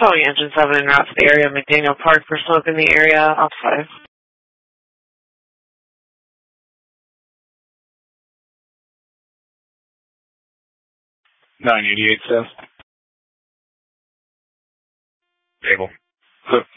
showing engine 7 en route to the area of McDaniel Park for smoke in the area. Ops 5. 988 south. Stable.